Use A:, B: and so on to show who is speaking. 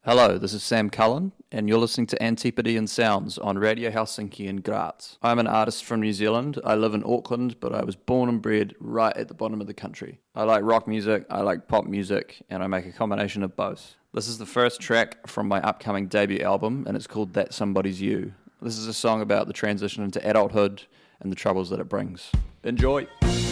A: Hello, this is Sam Cullen, and you're listening to Antipodean Sounds on Radio Helsinki in Graz. I'm an artist from New Zealand. I live in Auckland, but I was born and bred right at the bottom of the country. I like rock music, I like pop music, and I make a combination of both. This is the first track from my upcoming debut album, and it's called That Somebody's You. This is a song about the transition into adulthood and the troubles that it brings. Enjoy!